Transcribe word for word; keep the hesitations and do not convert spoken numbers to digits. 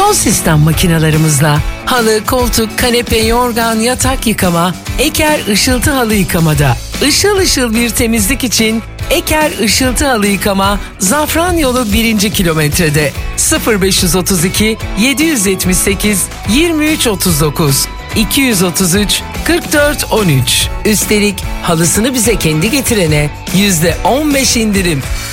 Son sistem makinalarımızla halı, koltuk, kanepe, yorgan, yatak yıkama, Eker ışıltı halı yıkamada. Işıl ışıl bir temizlik için Eker ışıltı halı yıkama Zafran Yolu birinci kilometrede sıfır beş otuz iki yedi yetmiş sekiz yirmi üç otuz dokuz iki otuz üç kırk dört on üç. Üstelik halısını bize kendi getirene yüzde on beş indirim.